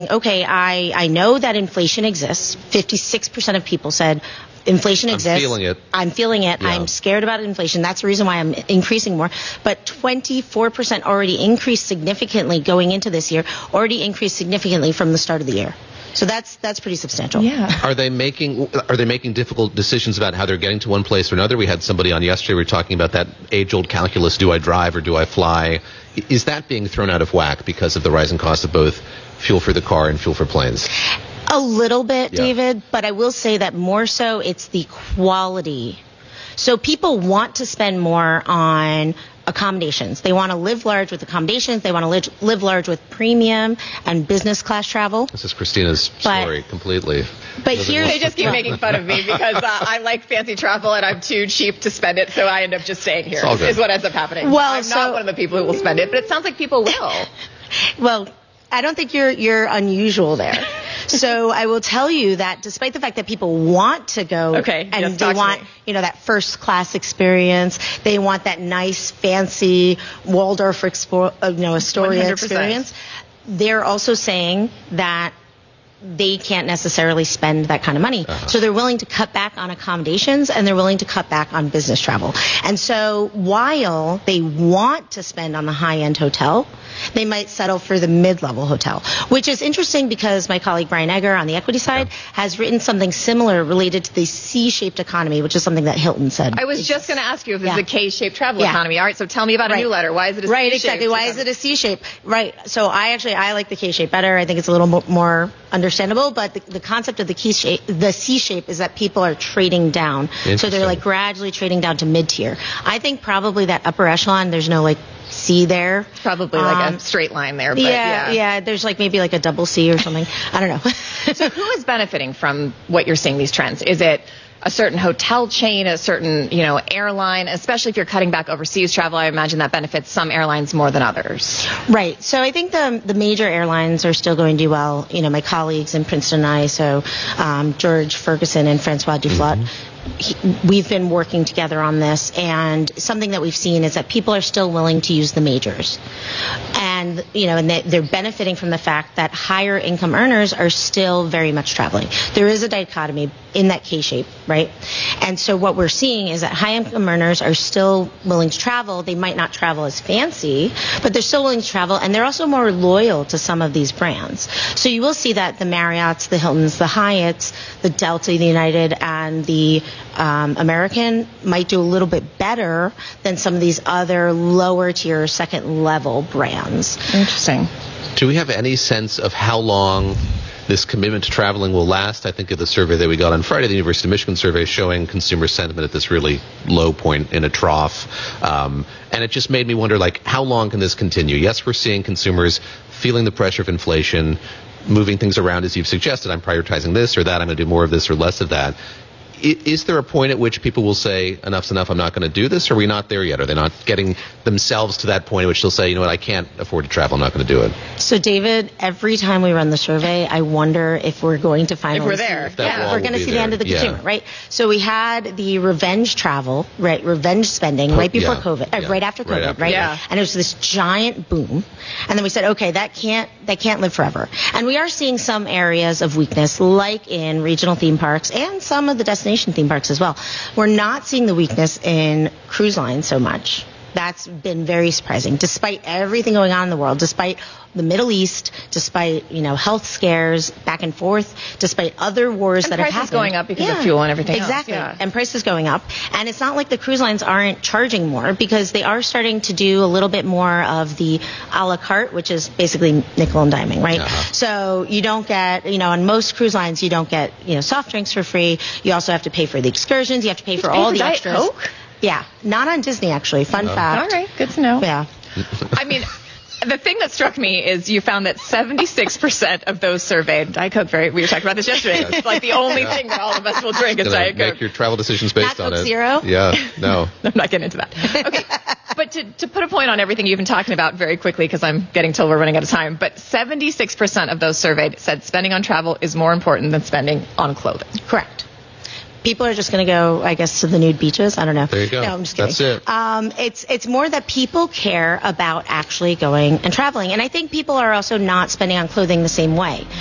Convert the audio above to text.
okay, I know that inflation exists. 56% of people said inflation exists. I'm feeling it. Yeah. I'm scared about inflation. That's the reason why I'm increasing more. But 24% already increased significantly going into this year, already increased significantly from the start of the year. So that's pretty substantial. Yeah. Are they making difficult decisions about how they're getting to one place or another? We had somebody on yesterday. We were talking about that age-old calculus: do I drive or do I fly? Is that being thrown out of whack because of the rising cost of both fuel for the car and fuel for planes? A little bit, Yeah. David, but I will say that more so it's the quality. So people want to spend more on accommodations. They want to live large with accommodations. They want to live large with premium and business class travel. This is Christina's story completely. But here They just keep making fun of me because I like fancy travel and I'm too cheap to spend it, so I end up just staying here, It's all good. is what ends up happening. Well, I'm not one of the people who will spend it, but it sounds like people will. Well, I don't think you're unusual there. So I will tell you that despite the fact that people want to go Okay, and yes, they talk to want, me. that first class experience, they want that nice, fancy Waldorf Astoria 100%. experience, they're also saying that they can't necessarily spend that kind of money. So they're willing to cut back on accommodations and they're willing to cut back on business travel. And so while they want to spend on the high-end hotel, they might settle for the mid-level hotel, which is interesting because my colleague Brian Egger on the equity side has written something similar related to the C-shaped economy, which is something that Hilton said. I was just going to ask you if this is Yeah. a K-shaped travel Yeah. economy. All right, so tell me about a Right. newsletter. Why is it a Right, C-shaped exactly. Why is it a C-shape? Right. So I like the K-shape better. I think it's a little more understandable, but the concept of the C-shape is that people are trading down. So they're like gradually trading down to mid-tier. I think probably that upper echelon, there's no like C there. Probably like a straight line there. But yeah. There's like maybe like a double C or something. I don't know. So who is benefiting from what you're seeing, these trends? Is it a certain hotel chain, a certain, airline? Especially if you're cutting back overseas travel, I imagine that benefits some airlines more than others. Right. So I think the major airlines are still going to do well. My colleagues in Princeton and I, so George Ferguson and Francois Duflot, we've been working together on this, and something that we've seen is that people are still willing to use the majors. And, and they're benefiting from the fact that higher income earners are still very much traveling. There is a dichotomy in that K-shape, right? And so what we're seeing is that high income earners are still willing to travel. They might not travel as fancy, but they're still willing to travel, and they're also more loyal to some of these brands. So you will see that the Marriotts, the Hiltons, the Hyatts, the Delta, the United, and the American might do a little bit better than some of these other lower tier, second level brands. Interesting. Do we have any sense of how long this commitment to traveling will last? I think of the survey that we got on Friday, the University of Michigan survey, showing consumer sentiment at this really low point in a trough. And it just made me wonder, how long can this continue? Yes, we're seeing consumers feeling the pressure of inflation, moving things around as you've suggested. I'm prioritizing this or that. I'm going to do more of this or less of that. Is there a point at which people will say, enough's enough, I'm not going to do this? Or are we not there yet? Are they not getting themselves to that point at which they'll say, I can't afford to travel, I'm not going to do it? So, David, every time we run the survey, I wonder if we're going to finally If we're there. If we're going to see the end of the consumer, right? So we had the revenge travel, right? Revenge spending right before COVID, right after COVID, right? Yeah. And it was this giant boom. And then we said, okay, that can't live forever. And we are seeing some areas of weakness, like in regional theme parks and some of the destination theme parks as well. We're not seeing the weakness in cruise lines so much. That's been very surprising, despite everything going on in the world, despite the Middle East, despite, health scares back and forth, despite other wars that have happened. And prices going up because of fuel and everything exactly. else. And prices going up. And it's not like the cruise lines aren't charging more, because they are starting to do a little bit more of the a la carte, which is basically nickel and diming, right? So you don't get, on most cruise lines, you don't get, soft drinks for free. You also have to pay for the excursions. You have to pay for all the extras. Diet Coke? Yeah. Not on Disney, actually. Fun fact. All right. Good to know. Yeah. I mean, the thing that struck me is you found that 76% of those surveyed, Diet Coke, we were talking about this yesterday. It's like the only thing that all of us will drink is Diet Coke. Make your travel decisions based Not on Coke it. Zero? Yeah, no. I'm not getting into that. Okay. But to put a point on everything you've been talking about very quickly, because I'm getting told we're running out of time, but 76% of those surveyed said spending on travel is more important than spending on clothing. Correct. people are just going to go, I guess, to the nude beaches. I don't know. There you go. No, I'm just kidding. That's it. It's more that people care about actually going and traveling. And I think people are also not spending on clothing the same way.